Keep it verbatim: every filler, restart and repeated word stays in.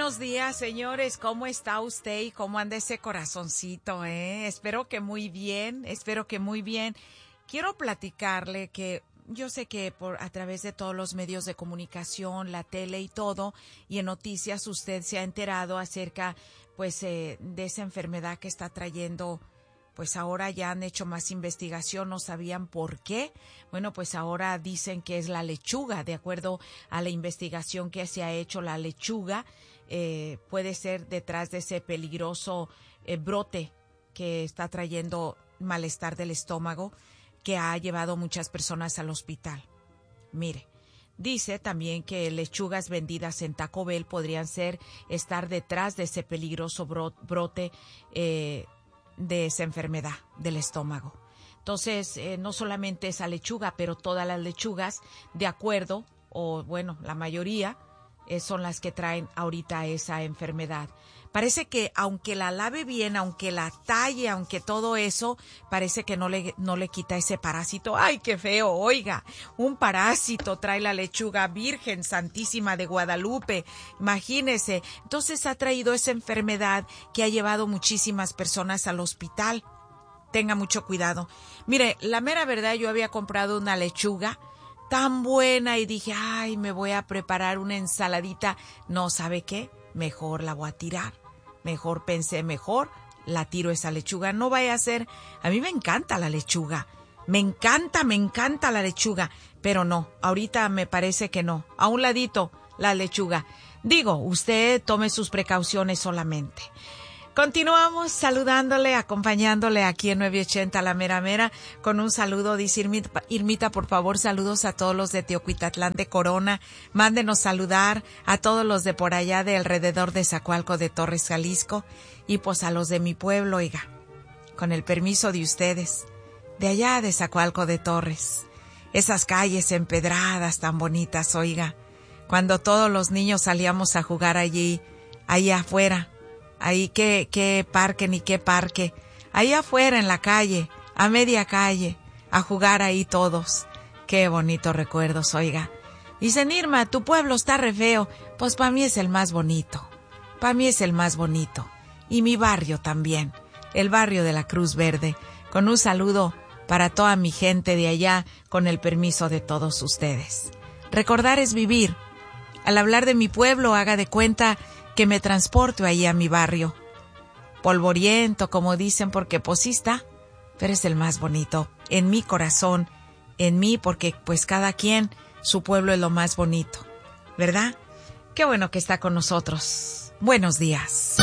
buenos días, señores. ¿Cómo está usted y cómo anda ese corazoncito, eh? Espero que muy bien, espero que muy bien. Quiero platicarle que yo sé que por a través de todos los medios de comunicación, la tele y todo, y en noticias usted se ha enterado acerca, pues, eh, de esa enfermedad que está trayendo. Pues ahora ya han hecho más investigación, no sabían por qué. Bueno, pues ahora dicen que es la lechuga. De acuerdo a la investigación que se ha hecho, la lechuga eh, puede ser detrás de ese peligroso eh, brote que está trayendo malestar del estómago, que ha llevado muchas personas al hospital. Mire, dice también que lechugas vendidas en Taco Bell podrían ser estar detrás de ese peligroso bro- brote eh, de esa enfermedad del estómago. Entonces, eh, no solamente esa lechuga, pero todas las lechugas, de acuerdo, o bueno, la mayoría, eh, son las que traen ahorita esa enfermedad. Parece que aunque la lave bien, aunque la talle, aunque todo eso, parece que no le, no le quita ese parásito. ¡Ay, qué feo! Oiga, un parásito trae la lechuga Virgen Santísima de Guadalupe. Imagínese. Entonces ha traído esa enfermedad que ha llevado muchísimas personas al hospital. Tenga mucho cuidado. Mire, la mera verdad, yo había comprado una lechuga tan buena y dije, ay, me voy a preparar una ensaladita. No, ¿sabe qué? Mejor la voy a tirar. Mejor pensé, mejor la tiro esa lechuga. No vaya a ser, a mí me encanta la lechuga. Me encanta, me encanta la lechuga. Pero no, ahorita me parece que no. A un ladito, la lechuga. Digo, usted tome sus precauciones solamente. Continuamos saludándole, acompañándole aquí en nueve ochenta La Mera Mera con un saludo. Dice Irmita, Irmita, por favor, saludos a todos los de Teocuitatlán de Corona. Mándenos saludar a todos los de por allá de alrededor de Zacualco de Torres, Jalisco. Y pues a los de mi pueblo, oiga, con el permiso de ustedes, de allá de Zacualco de Torres. Esas calles empedradas tan bonitas, oiga, cuando todos los niños salíamos a jugar allí, ahí afuera. Ahí qué, qué parque ni qué parque. Ahí afuera en la calle, a media calle, a jugar ahí todos. Qué bonitos recuerdos, oiga. Dicen, Irma, tu pueblo está re feo. Pues para mí es el más bonito. Para mí es el más bonito. Y mi barrio también, el barrio de la Cruz Verde. Con un saludo para toda mi gente de allá, con el permiso de todos ustedes. Recordar es vivir. Al hablar de mi pueblo, haga de cuenta que me transporto ahí a mi barrio. Polvoriento, como dicen, porque pues sí está, pero es el más bonito. En mi corazón, en mí, porque pues cada quien, su pueblo es lo más bonito, ¿verdad? Qué bueno que está con nosotros. Buenos días.